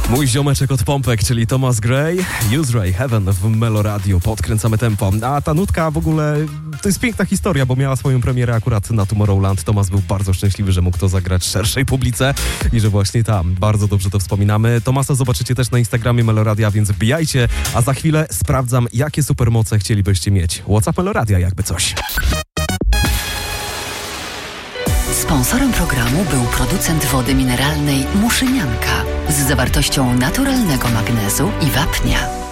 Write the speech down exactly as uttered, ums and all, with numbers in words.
Mój ziomeczek od pompek, czyli Thomas Gray, Use Ray Heaven w Melo Radio. Podkręcamy tempo. A ta nutka w ogóle to jest piękna historia, bo miała swoją premierę akurat na Tomorrowland. Thomas był bardzo szczęśliwy, że mógł to zagrać szerszej publice i że właśnie tam bardzo dobrze to wspominamy. Thomasa zobaczycie też na Instagramie Melo Radia, więc wbijajcie, a za chwilę sprawdzam, jakie supermoce chcielibyście mieć. WhatsApp Melo Radia, jakby coś. Sponsorem programu był producent wody mineralnej Muszynianka z zawartością naturalnego magnezu i wapnia.